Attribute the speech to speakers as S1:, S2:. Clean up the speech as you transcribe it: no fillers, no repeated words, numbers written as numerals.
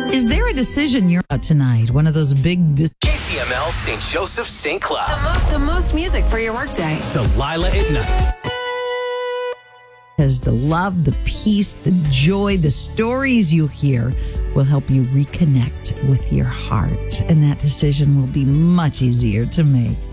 S1: Is there a decision you're out tonight? One of those big
S2: KCML St. Joseph St. Cloud.
S3: The most music for your workday.
S2: Delilah at night.
S1: Because the love, the peace, the joy, the stories you hear will help you reconnect with your heart. And that decision will be much easier to make.